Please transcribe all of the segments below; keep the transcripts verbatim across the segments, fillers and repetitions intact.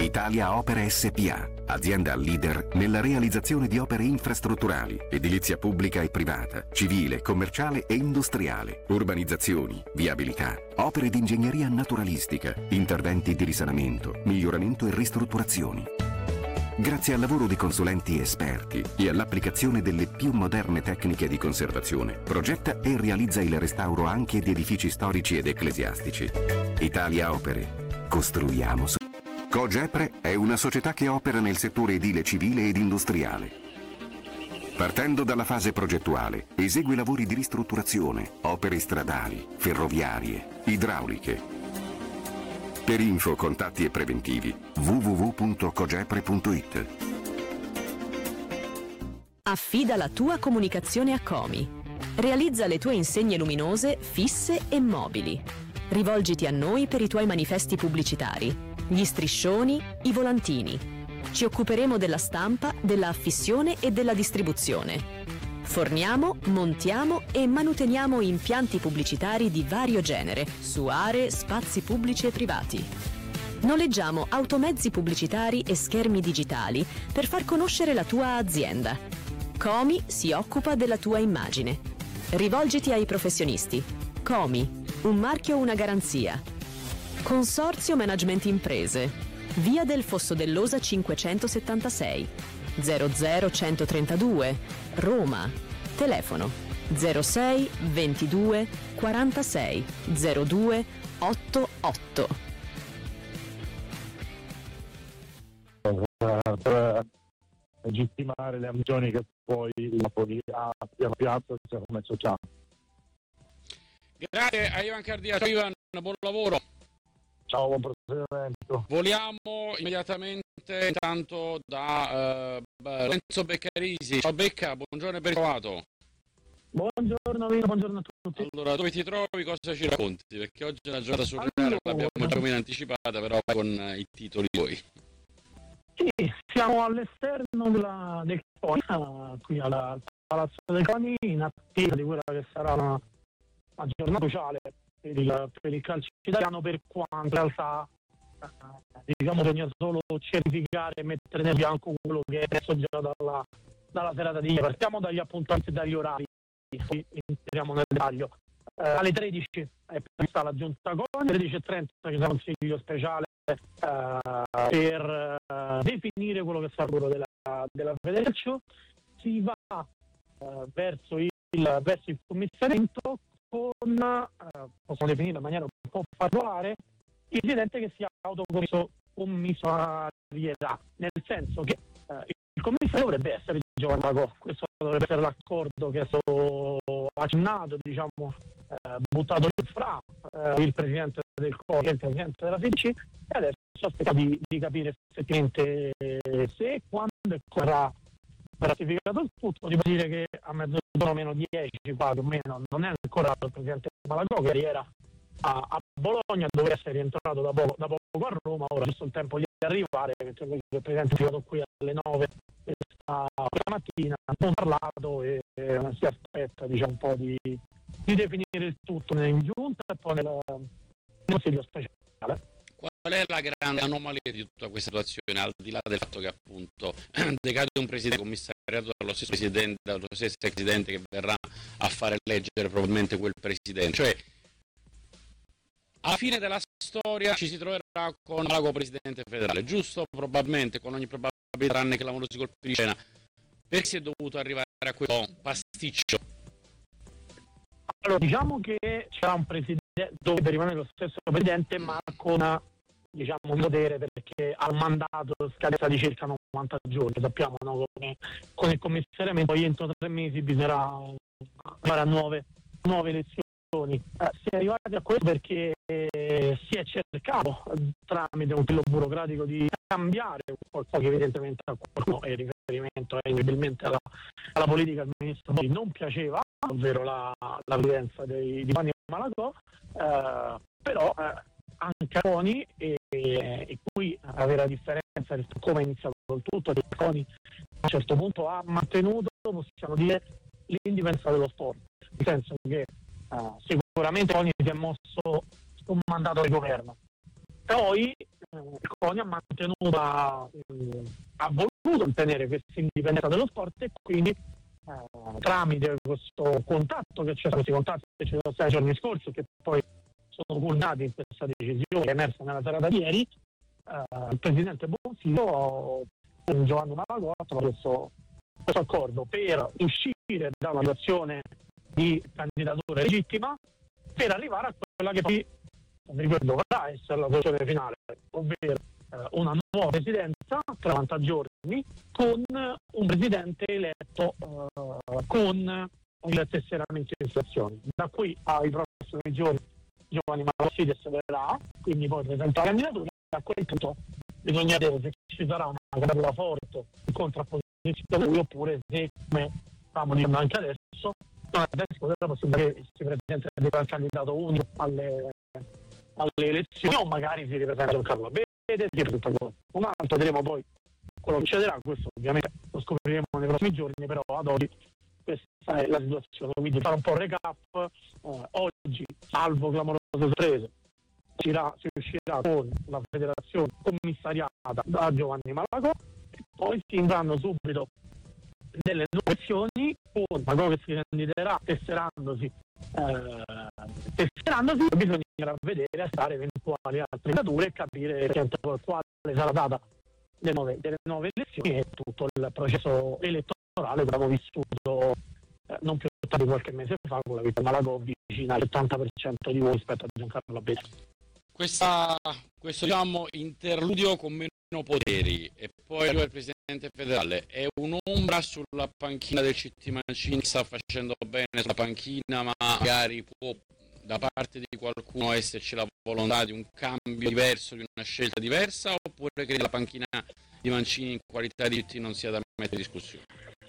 Italia Opere S P A, azienda leader nella realizzazione di opere infrastrutturali, edilizia pubblica e privata, civile, commerciale e industriale, urbanizzazioni, viabilità, opere di ingegneria naturalistica, interventi di risanamento, miglioramento e ristrutturazioni. Grazie al lavoro di consulenti esperti e all'applicazione delle più moderne tecniche di conservazione, progetta e realizza il restauro anche di edifici storici ed ecclesiastici. Italia Opere. Costruiamo. Cogepre è una società che opera nel settore edile civile ed industriale. Partendo dalla fase progettuale, esegue lavori di ristrutturazione, opere stradali, ferroviarie, idrauliche. Per info, contatti e preventivi w w w punto cogepre punto i t. Affida la tua comunicazione a Comi. Realizza le tue insegne luminose, fisse e mobili. Rivolgiti a noi per i tuoi manifesti pubblicitari, gli striscioni, i volantini. Ci occuperemo della stampa, della affissione e della distribuzione. Forniamo, montiamo e manuteniamo impianti pubblicitari di vario genere su aree, spazi pubblici e privati. Noleggiamo automezzi pubblicitari e schermi digitali per far conoscere la tua azienda. Comi si occupa della tua immagine. Rivolgiti ai professionisti. Comi, un marchio, una garanzia. Consorzio Management Imprese. Via del Fosso dell'Osa cinquecentosettantasei, zero zero centotrentadue, Roma. Telefono zero sei ventidue quarantasei zero due ottantotto. Per legittimare le ambizioni che poi la politica piano piazza sia come sociale. Grazie a Ivan Cardia. Ciao Ivan, buon lavoro. Ciao, buon proseguimento. Voliamo immediatamente intanto da uh, Lorenzo Beccarisi. Ciao Becca, buongiorno e ben trovato. Buongiorno, buongiorno a tutti. Allora, dove ti trovi? Cosa ci racconti? Perché oggi è una giornata surreale, allora, l'abbiamo già come anticipata, però con i titoli voi. Sì, siamo all'esterno della, del CONI, qui al Palazzo dei CONI, in attesa di quella che sarà una, una giornata sociale per il, per il calcio italiano, per quanto in realtà eh, diciamo bisogna solo certificare e mettere nel bianco quello che è adesso già dalla, dalla serata di ieri. Partiamo dagli appuntamenti e dagli orari, poi entriamo nel dettaglio. Eh, alle tredici è prevista la giunta CONI, alle tredici e trenta che sarà un consiglio speciale eh, per eh, definire quello che sarà quello della, della federazione. Si va eh, verso, il, verso il commissariamento con, eh, possiamo definire in maniera un po' particolare, il presidente che si è autocommesso commissarietà, nel senso che eh, il commissario dovrebbe essere Giovanni Malagò. Questo dovrebbe essere l'accordo che è stato accennato, diciamo, eh, buttato in fra eh, il presidente del CONI e il presidente della F I C, e adesso aspettiamo di, di capire effettivamente se e quando e come ratificato il tutto. Devo dire che a mezzogiorno meno dieci, qua più o meno, non è ancora il presidente Malagò, che ieri era a, a Bologna, dove essere rientrato da poco, da poco a Roma. Ora giusto il tempo di arrivare, perché il presidente è arrivato qui alle nove questa mattina, abbiamo parlato e eh, si aspetta, diciamo, un po' di, di definire il tutto in giunta e poi nel, nel consiglio speciale. Qual è la grande anomalia di tutta questa situazione, al di là del fatto che appunto decade un presidente commissariato dallo stesso presidente, dallo stesso presidente che verrà a fare leggere probabilmente quel presidente? Cioè, alla fine della storia ci si troverà con Malagò presidente federale, giusto? Probabilmente, con ogni probabilità, tranne che l'amorosi colpi di scena. Perché si è dovuto arrivare a questo pasticcio? Allora, diciamo che c'era un presidente, dovrebbe rimanere lo stesso presidente, ma con, diciamo, un potere, perché ha un mandato scadenza di circa novanta giorni. Sappiamo, no, come con il commissariamento poi entro tre mesi bisognerà fare a nuove, nuove elezioni. Eh, si è arrivati a questo perché eh, si è cercato tramite un filo burocratico di cambiare qualcosa che evidentemente a qualcuno, e il riferimento è inevitabilmente alla, alla politica del ministro Bondi, non piaceva, ovvero la, la presenza dei, di Giovanni Malagò, eh, però eh, anche a CONI, e, e qui avere la differenza rispetto a come è iniziato il tutto, che CONI a un certo punto ha mantenuto, possiamo dire, l'indipendenza dello sport, nel senso che Uh, sicuramente CONI si è mosso su un mandato di governo, Poi eh, il CONI ha mantenuto, ha, ha voluto ottenere questa indipendenza dello sport, e quindi eh, tramite questo contatto che c'è stato, questi contatti che ci sono stati i giorni scorsi, che poi sono culminati in questa decisione che è emersa nella serata di ieri, eh, il presidente Bonfiglio con Giovanni Malagò ha trovato questo, questo accordo per uscire da una situazione di candidatura legittima per arrivare a quella che poi dovrà essere la soluzione finale, ovvero eh, una nuova presidenza tra novanta giorni con un presidente eletto eh, con il tesseramento in situazione. Da qui ai prossimi giorni Giovanni Malagò si tessererà, quindi poi presenta la candidatura. A quel punto bisogna vedere se ci sarà una candidatura forte in contrapposizione a lui, oppure se, come stiamo dicendo anche adesso, non è la possibilità che si presenti il candidato unico alle, alle elezioni, o magari si ripresenta un Carlo Bede, un altro. Vedremo poi quello che succederà. Questo ovviamente lo scopriremo nei prossimi giorni, però ad oggi questa è la situazione. Quindi fare un po' recap, eh, oggi, salvo clamorose sorprese, si uscirà con la federazione commissariata da Giovanni Malagò, e poi si andranno subito delle nuove elezioni con Malagò che si candiderà tesserandosi, eh, tesserandosi bisognerà vedere, stare eventuali altre candidature e capire quale sarà la data delle nuove, delle nuove elezioni e tutto il processo elettorale che abbiamo vissuto eh, non più tardi di qualche mese fa, con la vita Malagò vicina al settanta per cento di voi rispetto a Giancarlo Bede. Questa, questo diciamo interludio con meno poteri e poi il presidente federale è un'ombra sulla panchina del C T Mancini, sta facendo bene sulla panchina, ma magari può da parte di qualcuno esserci la volontà di un cambio diverso, di una scelta diversa, oppure crede che la panchina di Mancini in qualità di C T non sia da mettere in discussione?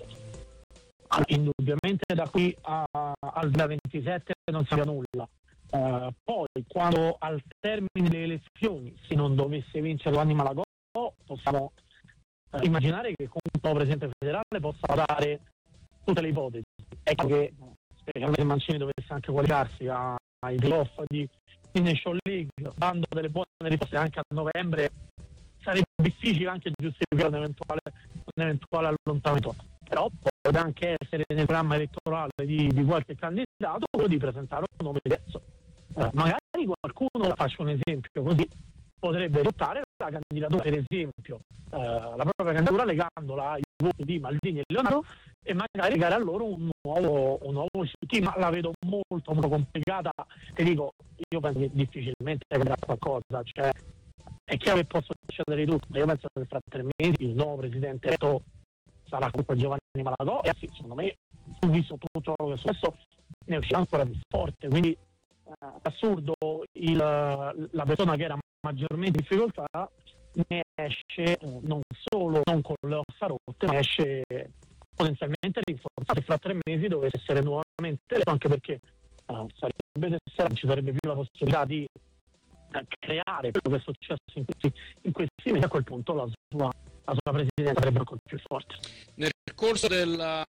Indubbiamente da qui a, al duemilaventisette non si nulla. Uh, poi quando al termine delle elezioni se non dovesse vincere Giovanni Malagò, possiamo uh, immaginare che comunque il presidente federale possa dare tutte le ipotesi. Ecco che specialmente Mancini dovesse anche qualificarsi a, ai playoff di, di Nation League, dando delle buone risposte anche a novembre, sarebbe difficile anche giustificare un eventuale, un eventuale allontanamento. Però può anche essere nel programma elettorale di, di qualche candidato quello di presentare un nome diverso. Eh, magari qualcuno, faccio un esempio così, potrebbe adottare la candidatura, per esempio eh, la propria candidatura legandola ai voti di Maldini e Leonardo, e magari legare a loro un nuovo, un nuovo C T, ma la vedo molto molto complicata. Ti dico, io penso che difficilmente cambierà qualcosa, cioè è chiaro che può succedere di tutto. Io penso che fra tre mesi il nuovo presidente eletto sarà comunque Giovanni Malagò, e sì, secondo me, visto tutto quello che è successo, ne uscirà ancora più forte. Quindi è assurdo, il, la persona che era maggiormente in difficoltà ne esce eh, non solo non con le ossa rotte, ma esce potenzialmente rinforzato. Fra tre mesi dovesse essere nuovamente eletto, anche perché eh, sarebbe, ci sarebbe più la possibilità di eh, creare quello che è successo in questi, in questi mesi. A quel punto la sua, la sua presidenza sarebbe ancora più forte. Nel corso della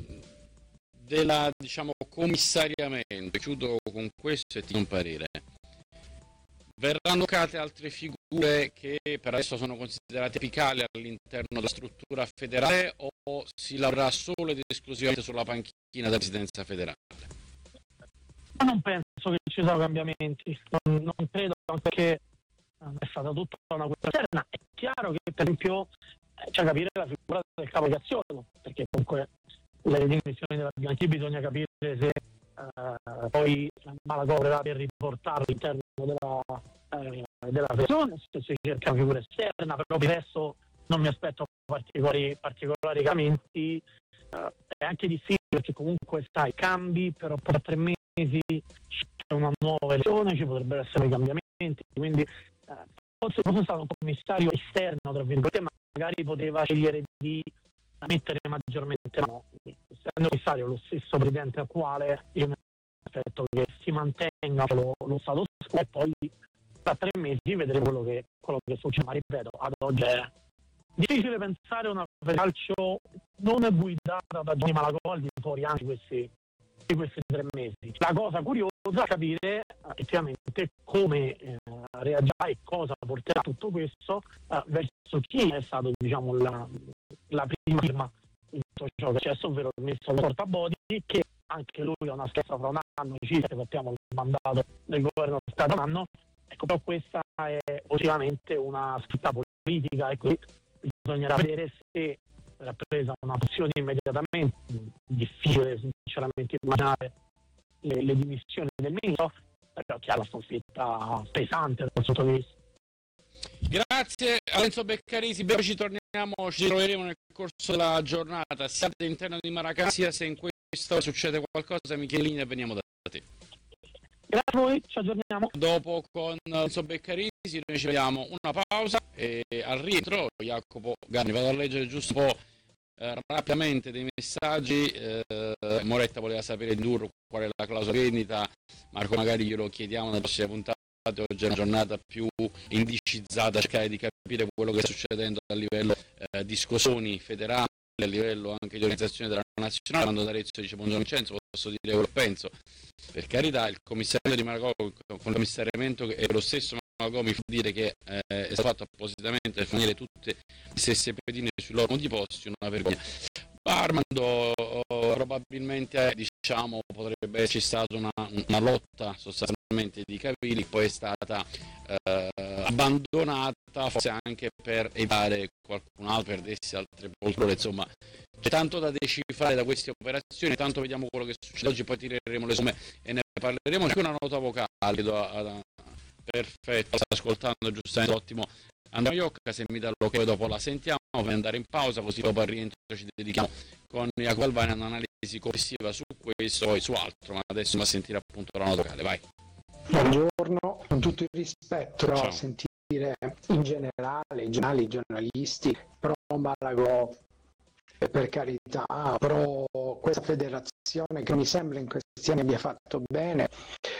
della diciamo commissariamento, chiudo con questo e ti do un parere, verranno toccate altre figure che per adesso sono considerate apicali all'interno della struttura federale, o si lavorerà solo ed esclusivamente sulla panchina della presidenza federale? Ma non penso che ci siano cambiamenti, non, non credo, anche perché è stata tutta una questione esterna. È chiaro che per esempio c'è da capire la figura del capo di azione, perché comunque le dimissioni della Bianchi bisogna capire se eh, poi Malagò vorrà per riportarlo all'interno della, eh, della federazione, se si cerca una figura esterna, però per adesso non mi aspetto particolari, particolari cambiamenti. Eh, è anche difficile perché comunque sai, cambi, però per tre mesi c'è una nuova elezione, ci potrebbero essere dei cambiamenti, quindi eh, forse fosse stato un commissario esterno, tra virgolette, ma magari poteva scegliere di mettere maggiormente mano. Essendo commissario lo stesso presidente attuale, io mi aspetto che si mantenga lo, lo status quo, e poi tra tre mesi vedremo quello che, quello che succede. Ma ripeto, ad oggi è difficile pensare a una calcio non guidata da Giovanni Malagò al di fuori anche questi, di questi tre mesi. La cosa curiosa è capire effettivamente come eh, reagirà e cosa porterà tutto questo eh, verso chi è stato, diciamo, la, la prima firma in tutto ciò che è successo, ovvero il ministro Portabodi, che anche lui ha una scadenza fra un anno, circa, sappiamo il mandato del governo è stato un anno. Ecco, però questa è ovviamente una sfida politica e quindi bisognerà vedere se verrà presa una posizione immediatamente. Difficile sinceramente immaginare le, le dimissioni del ministro, però che ha la sconfitta pesante dal punto di vista. Grazie a Enzo Beccarisi, poi ci torniamo, ci troveremo nel corso della giornata, sia all'interno di Maracana, sia se in questo succede qualcosa, Michelini, e veniamo da te. Grazie a voi, ci aggiorniamo. Dopo con Enzo Beccarisi noi ci vediamo una pausa e al rientro Jacopo Ganni, vado a leggere giusto un po' eh, rapidamente dei messaggi. eh, Moretta voleva sapere di Durro qual è la clausola vendita, Marco magari glielo chiediamo nella prossima puntata. Oggi è una giornata più indicizzata, cercare di capire quello che sta succedendo a livello eh, di scossoni federali, a livello anche di organizzazione della nazionale. Quando D'Arezzo dice buongiorno Vincenzo, posso dire quello che penso, per carità. Il commissario di Maragò con il commissariamento che è lo stesso Maragò mi fa dire che eh, è stato fatto appositamente per finire tutte le stesse pedine sui loro di posti, una vergogna. Armando, probabilmente diciamo potrebbe esserci stata una, una lotta sostanzialmente di Cavilli, poi è stata eh, abbandonata forse anche per evitare qualcun altro, perdessi altre poltrone. Insomma, c'è tanto da decifrare da queste operazioni, tanto vediamo quello che succede oggi, poi tireremo le somme e ne parleremo. C'è una nota vocale, do a, a, perfetto, sta ascoltando giustamente, ottimo Andrea Iocca, se mi dà l'ok dopo la sentiamo, per andare in pausa, così dopo al rientro ci dedichiamo con Jacopo Galvani a un'analisi complessiva su questo e poi su altro, ma adesso va a sentire appunto la nota vocale, vai. Buongiorno, con tutto il rispetto, però Ciao. Sentire in generale i giornali, i giornalisti pro Malagò, per carità, pro questa federazione che mi sembra in questi anni abbia fatto bene,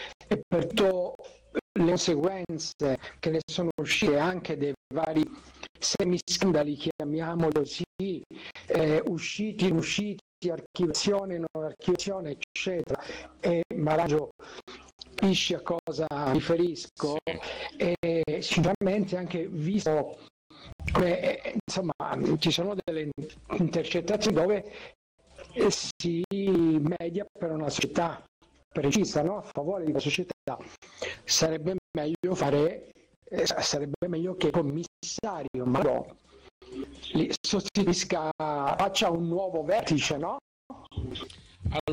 e per tutto le conseguenze che ne sono uscite anche dei vari semiscandali, chiamiamoli così, eh, usciti, usciti, archiviazione, non archiviazione, eccetera, e Maraggio capisci a cosa mi riferisco, Sì. E sinceramente anche visto come eh, insomma ci sono delle intercettazioni dove eh, si media per una società precisa, no? A favore di una società, sarebbe meglio fare eh, sarebbe meglio che il commissario Marò li sostituisca, faccia un nuovo vertice, no?